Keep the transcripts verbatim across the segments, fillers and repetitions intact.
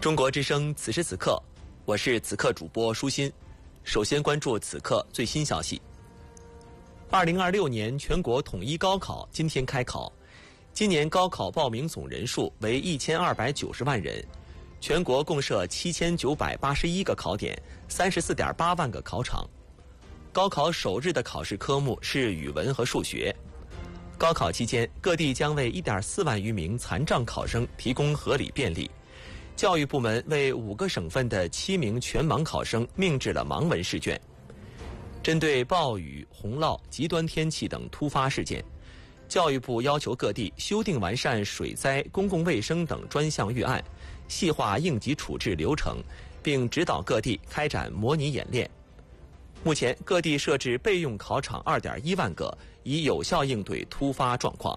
中国之声此时此刻，我是此刻主播舒心。首先关注此刻最新消息。二零二六年全国统一高考今天开考，今年高考报名总人数为一千二百九十万人，全国共设七千九百八十一个考点，三十四点八万个考场。高考首日的考试科目是语文和数学。高考期间，各地将为一点四万余名残障考生提供合理便利。教育部门为五个省份的七名全盲考生命制了盲文试卷。针对暴雨、洪涝、极端天气等突发事件，教育部要求各地修订完善水灾、公共卫生等专项预案，细化应急处置流程，并指导各地开展模拟演练。目前，各地设置备用考场 二点一万个，以有效应对突发状况。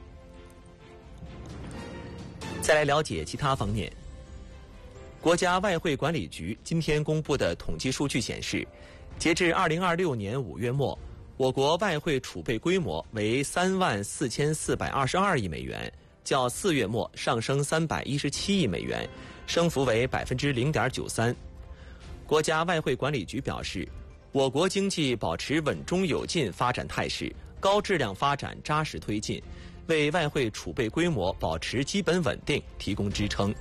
再来了解其他方面。国家外汇管理局今天公布的统计数据显示，截至二零二六年五月末，我国外汇储备规模为三万四千四百二十二亿美元，较四月末上升三百一十七亿美元，升幅为百分之零点九三。国家外汇管理局表示，我国经济保持稳中有进发展态势，高质量发展扎实推进，为外汇储备规模保持基本稳定提供支撑。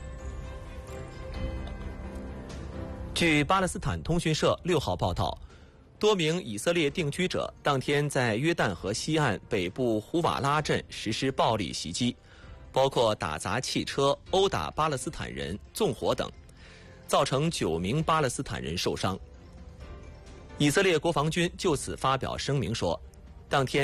据巴勒斯坦通讯社六号报道，多名以色列定居者当天在约旦河西岸北部胡瓦拉镇实施暴力袭击，包括打砸汽车、殴打巴勒斯坦人、纵火等，造成九名巴勒斯坦人受伤。以色列国防军就此发表声明说，当天